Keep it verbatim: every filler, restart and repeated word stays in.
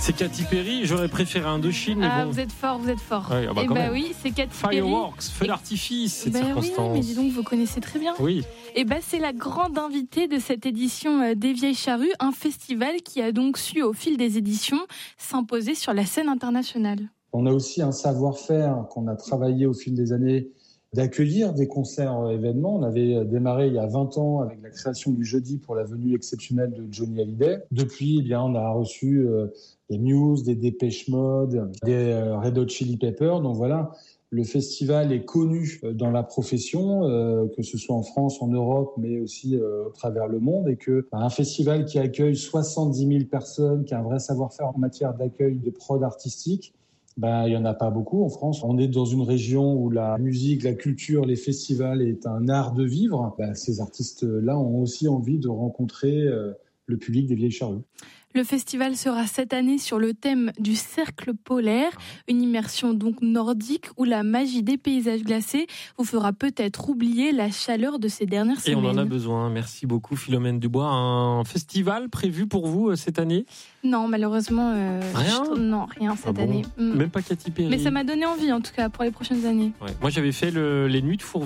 C'est Katy Perry, j'aurais préféré Indochine, mais Ah, bon. vous êtes fort, vous êtes fort. Ouais, ah bah et quand bah même. oui, c'est Katy Perry. Fireworks, feu Et- d'artifice, cette Bah oui, circonstance. mais dis donc, vous connaissez très bien. Oui. Et bah, c'est la grande invitée de cette édition euh, des Vieilles Charrues, un festival qui a donc su, au fil des éditions, s'imposer sur la scène internationale. On a aussi un savoir-faire qu'on a travaillé au fil des années d'accueillir des concerts euh, événements. On avait démarré il y a vingt ans avec la création du Jeudi pour la venue exceptionnelle de Johnny Hallyday. Depuis, eh bien, on a reçu euh, des Muse, des Depeche Mode, des euh, Red Hot Chili Peppers. Donc voilà, le festival est connu euh, dans la profession, euh, que ce soit en France, en Europe, mais aussi euh, au travers le monde. Et que bah, un festival qui accueille soixante-dix mille personnes, qui a un vrai savoir-faire en matière d'accueil de prod artistique, ben, il n'y en a pas beaucoup en France. On est dans une région où la musique, la culture, les festivals est un art de vivre. Ben, ces artistes-là ont aussi envie de rencontrer euh, le public des Vieilles Charrues. Le festival sera cette année sur le thème du cercle polaire, une immersion donc nordique où la magie des paysages glacés vous fera peut-être oublier la chaleur de ces dernières Et semaines. on en a besoin. Merci beaucoup, Philomène Dubois. Un festival prévu pour vous euh, cette année ? Non, malheureusement, euh, Rien je- non, rien cette Ah bon année. Mm. Même pas Katy Perry. Mais ça m'a donné envie, en tout cas, pour les prochaines années. Ouais. Moi, j'avais fait le, les nuits de Fourvière.